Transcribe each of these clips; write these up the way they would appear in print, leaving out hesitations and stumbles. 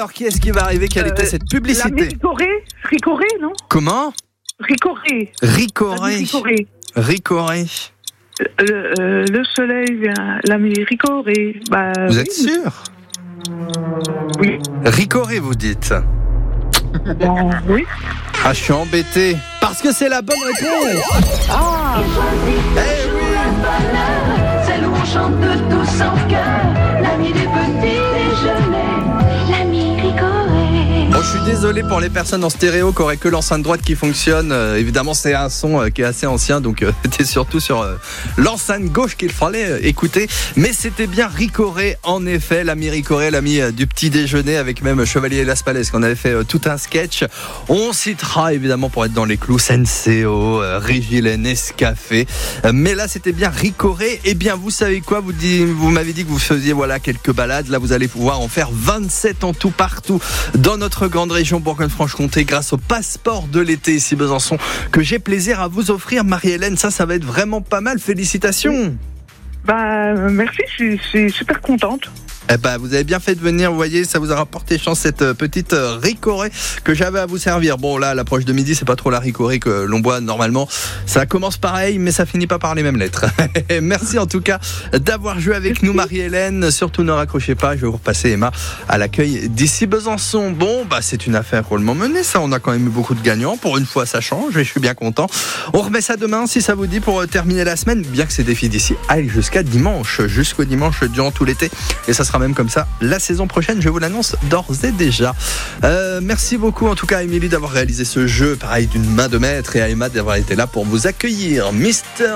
Alors, qui est-ce qui va arriver? Quelle était cette publicité? Ricoré, non? Comment? Ricoré. Ricoré. Le soleil vient, l'ami Ricoré. Vous êtes sûr? Oui. Ricoré, vous dites? Oui. Ah, je suis embêté. Parce que c'est la bonne réponse. Ah. Eh oui. Celle où on chante tous en chœur, l'ami du petit déjeuner, l'ami Ricoré. Bon, je suis désolé pour les personnes en stéréo qui auraient que l'enceinte droite qui fonctionne. Évidemment, c'est un son qui est assez ancien, donc c'était surtout sur l'enceinte gauche qu'il fallait écouter. Mais c'était bien Ricoré, en effet, l'ami Ricoré, l'ami du petit déjeuner, avec même Chevalier Las Palais, qu'on avait fait tout un sketch. On citera évidemment, pour être dans les clous, Senseo, Régile, Nescafé. Mais là, c'était bien Ricoré. Eh bien, vous savez quoi, vous m'avez dit que vous faisiez quelques balades. Là, vous allez pouvoir en faire 27 en tout partout dans notre grande région Bourgogne-Franche-Comté grâce au passeport de l'été ici Besançon que j'ai plaisir à vous offrir, Marie-Hélène. Ça va être vraiment pas mal. Félicitations. Merci, je suis super contente. Vous avez bien fait de venir, vous voyez, ça vous a rapporté chance cette petite Ricoré que j'avais à vous servir. Bon, là, à l'approche de midi, c'est pas trop la Ricoré que l'on boit normalement. Ça commence pareil, mais ça finit pas par les mêmes lettres. Merci en tout cas d'avoir joué avec nous, Marie-Hélène. Surtout ne raccrochez pas, je vais vous repasser Emma à l'accueil d'ici Besançon. Bon, c'est une affaire rôlement menée, ça. On a quand même eu beaucoup de gagnants. Pour une fois, ça change et je suis bien content. On remet ça demain, si ça vous dit, pour terminer la semaine. Bien que ces défis d'ici aillent jusqu'au dimanche durant tout l'été. Et ça sera même comme ça la saison prochaine, je vous l'annonce d'ores et déjà. Merci beaucoup en tout cas à Émilie d'avoir réalisé ce jeu, pareil d'une main de maître, et à Emma d'avoir été là pour vous accueillir. Mister.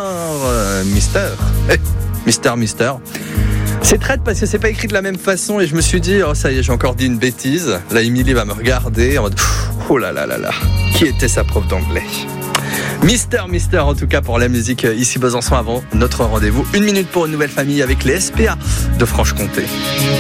C'est traite parce que c'est pas écrit de la même façon et je me suis dit, oh ça y est, j'ai encore dit une bêtise. Là, Émilie va me regarder en mode, oh là là là là, qui était sa prof d'anglais? Mister en tout cas pour la musique ici Besançon avant notre rendez-vous. 1 minute pour une nouvelle famille avec les SPA de Franche-Comté.